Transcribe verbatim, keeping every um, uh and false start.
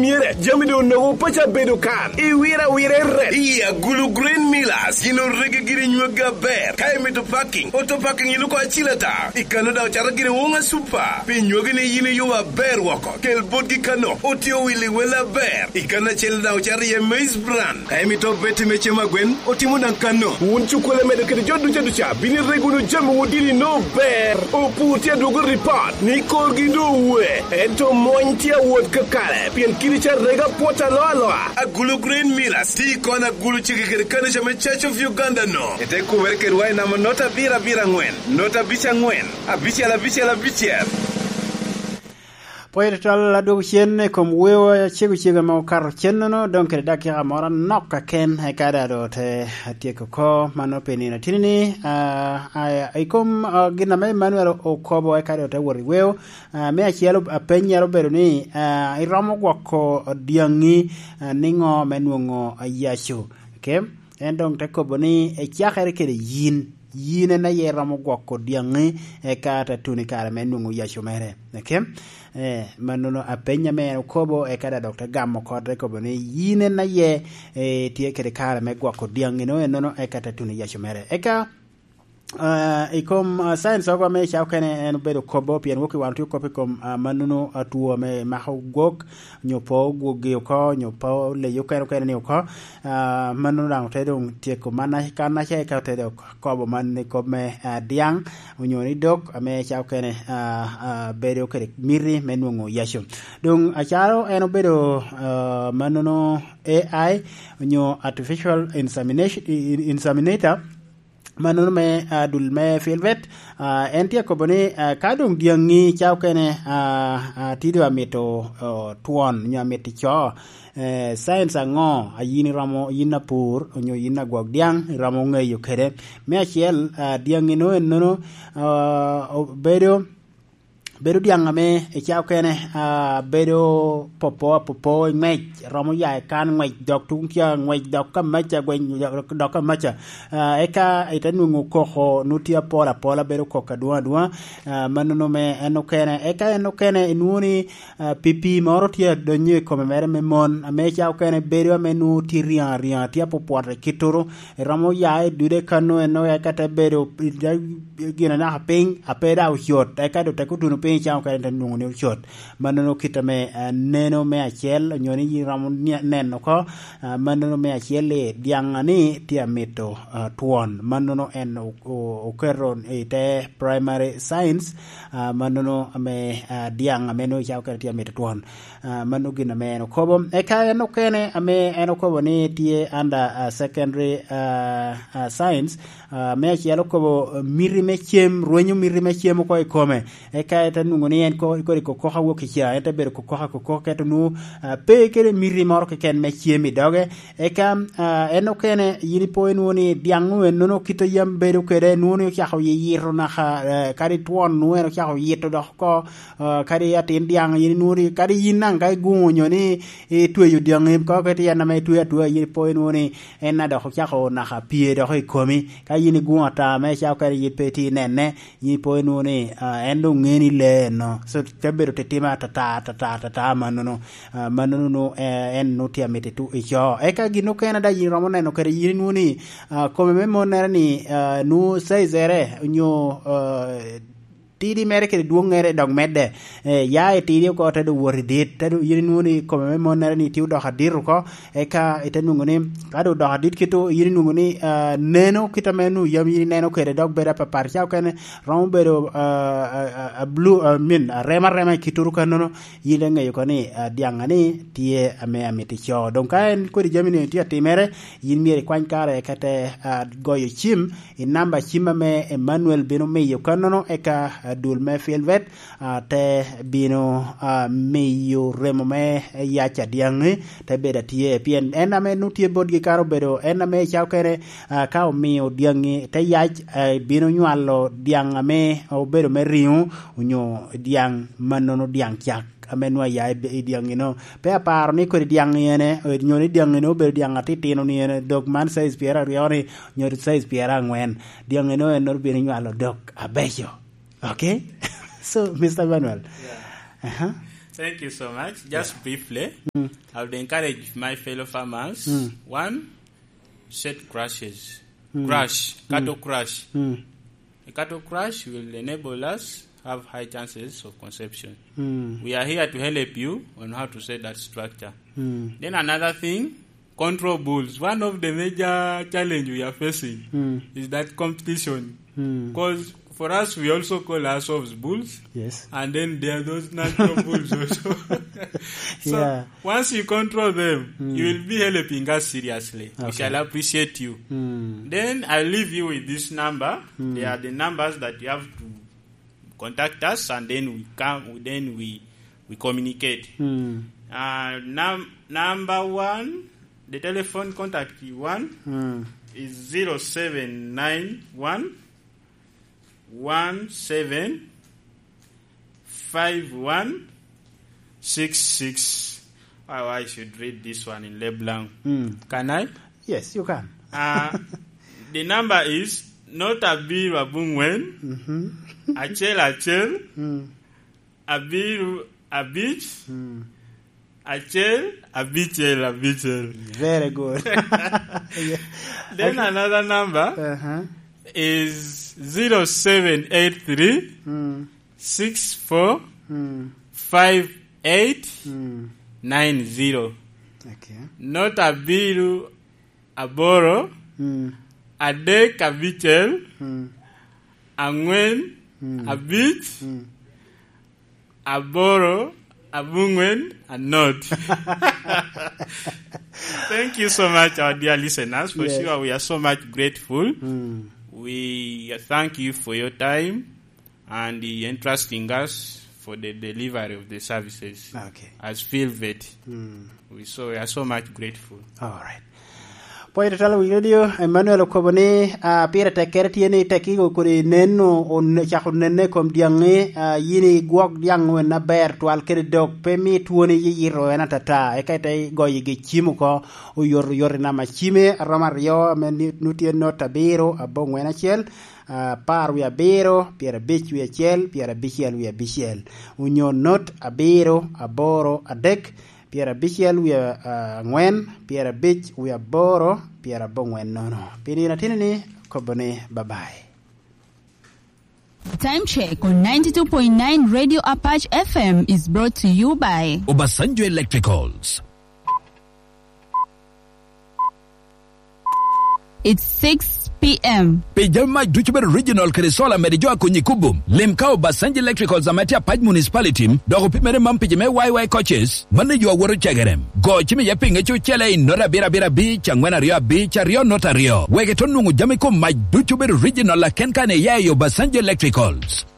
miere jamido no pacha bedo kan e wira wira red iya gulu green millers ino rege giri nyuga ber kai meto packing auto packing iluko achilata ikano da chara giri wonga super pi nyuga ni yini yuwa ber wako kel bodgi kano otio wili wela ber ikana chel da chara ye maize brand kai meto beti meche magwen otimo dan kano unchu kole medo kede jodu jodu cha bini regulu jamu wodini no ber oputia dugu report ni korgi do we ento mointia wod kakale pien kiricha rega pota loa loa agulu green millers ti kona gulu chiki kede kane chame Church of Uganda no ete kuwerke ruai na nota bira bira ngwen nota bicha ngwen abicha la bicha la bicha Poete tala do chen kom wewa chegu chega ma kar chen no donc da ki amora nokka ken e kada do te atie ko mano penina tinini ai kom gina me manuel o kobo e kada te wori wew me achielo apenya ro bedo ni i romo gwako diangi ningo menwongo ayashu okay en donc te ko boni e chiakere kede yin yin na yera mo gwako diangi e kata tuni kara menwongo yashu mere okay eh manono apenya me kobo e kada doctor gammo kodre ko boni yin na ye e tie kede kara me gwako diangi no enono e kata tuni yashu mere eka Uh, ikom uh, science ogo me chao kene en bedo kobo pien woki wantu kopi kom uh, manuno atuo me maho gok nyopo gogi ko nyopo le yokero kene ni ko uh, manuno dang tedo tie ko mana kana che ka tedo kobo man ko me uh, diang unyoni dok me chao kene uh, uh, bedo kere miri menungo yasho donc a charo en bedo uh, manuno A I nyo artificial insemination inseminator manon me adul me filvet entia ko boni kadum diangi chao kene tido ameto tuon nyameti cho science ango ayini ramo yina pur onyo yina gwag diang ramo ngeyo kere me achiel diangi no no bedo bedo dianga me e chao kene uh, bedo popo popo ngej romo ya kan ngej dok tung kia ngej dok ka macha gwen dok ka macha uh, eka itanu nguko ho nutia pola pola bedo koka dua dua uh, manono me eno kene eka eno kene inuni uh, pipi moro tia donye come mere me mon me chao kene bedo me nu ti rian rian tia popo kitoro romo ya dude kanu eno eka te bedo gina na ping apeda u shot eka do te kutunu chao ka enten nungu ni shot manono kitame uh, neno me achiel nyoni ramu neno ko uh, manono me achiel diangani tia mito uh, tuon manono en okeron ite primary science uh, manono me uh, diang ameno chao ka tia mito tuon uh, manu gina me no kobo eka eno kene ame eno kobo ni tie under uh, secondary uh, uh, science uh, me achiel kobo uh, miri me chem ruenyo miri me chem ko ikome eka eta ngoni en ko ko ko ko hawo ke ya eta ber ko ko ko ko keto nu pe kere miri mor ke ken me chiemi doge e kam eno kene yini point woni diangu en no kito yam beru kere nu no ya hawo yiro na ha kari tuon nu en ya hawo yito do ko kari atin diang yini nuri kari yinang kai gunyo ni e tuyo diang ko ke ya na me tuya tuya yini point woni en na do ya hawo na ha pie do ko komi ka yini gunata me ya kari yipeti nenne yini point woni en do ngeni le no so tabero tetima tata tata tata manono uh, manono no eh, en no tia mete tu e cho e ka gino kena da yi ramona no kare yi nuni uh, come me monani uh, nu sei zere nyo uh, tidi mere ke duongere dog medde e ya e tidi ko ta do wori dit ta do yiri nuni ko me monere ni tiw do hadir ko e ka itanu ngoni ka do do hadit kito yiri ngoni uh, neno kita menu yam yiri neno ke dog bera pa par chaw ken rom bero uh, uh, blue uh, min uh, rema rema kituru kan no yile ngay ko ni uh, diangani tie ame ameti cho donc en ko di jamini tie timere yin miere kwan kare kate uh, goyo chim in namba chima me Emmanuel beno me yo kanono e ka uh, dul me filvet uh, te bino uh, meyo remo me yacha diangi te beda tie pien ename nutie bodgi karo bedo ename chaw kere uh, ka o mio diangi te yach uh, bino nyalo dianga me o bedo me riu unyo diang manono diang chak amenwa ya diang ino pe apar ni ko diang yene nyoni diang ino be diang atitino ni ene dog man size piera rioni nyori size piera ngwen diang ino enor bi ni nyalo dog abejo. Okay. So Mister Manuel, yeah. uh-huh. Thank you so much. Just yeah. briefly, mm. I would encourage my fellow farmers, mm. one, set crashes. Mm. Crash, cattle mm. crash. Mm. A cattle crash will enable us have high chances of conception. Mm. We are here to help you on how to set that structure. Mm. Then another thing, control bulls. One of the major challenge we are facing mm. is that competition. Because mm. for us, we also call ourselves bulls. Yes. And then there are those natural bulls also. So yeah. once you control them, mm. you will be helping us seriously. Okay. We shall appreciate you. Mm. Then I'll leave you with this number. Mm. They are the numbers that you have to contact us, and then we come. Then we we communicate. Mm. Uh, num- number one, the telephone contact one mm. is zero seven nine one one seven five one six six. Oh, I should read this one in Leblanc. Mm. Can I? Yes, you can. Uh, the number is not Abiru Abungwen, mm-hmm. Achel Achel, mm. Abiru Abich, mm. Achel Abichel Abichel. Very good. Yeah. Then okay. Another number uh-huh. is zero seven eight three mm. six four mm. five eight mm. nine zero. Okay. Not Abiru Aboro, mm. Ade Kabichel, mm. Angwen, mm. Abich, mm. Aboro, Abungwen, and Not. Thank you so much, our dear listeners. For yes. sure, we are so much grateful. Mm. We thank you for your time and the entrusting us for the delivery of the services. Okay. As Philvet. Mm. We, so, we are so much grateful. All right. Poita tala wi radio Emmanuel Kobone a pira te kerti ne teki go kuri neno on chakhun nenne kom diange yini gwok diang wen na ber twal kere dog pemi tuoni yiro ena tata e kayte go yigi chimu ko o yor yor na ma chime romar yo men nutien nota biro abong wena chel Uh, par wi abero, piera bich wi achel, piera bichiel wi abichiel. Unyo not abero, aboro, adek, piera bichiel wi uh, ngwen, piera bich wi aboro, piera bongwen nono. Pini na tinini, kobone, bye-bye. Time check on ninety-two point nine Radio Apache F M is brought to you by Obasanjo Electricals. It's six p.m. Pejama Duchber Regional Kresola Medijoa Kunyikubum. Limkao Basanji Electricals Amatia Paj Municipality. Dogo Pimere Mampijame Y Y coaches. Manajo Woro Chagarem. Go Chimi Yaping Echo Chele in Nora Bira Bira Beach, Angwana Rio Beach, Rio Notario. Wegetonungu Jamiko Maj Duchber Regional Kenkane Yayo Basanji Electricals.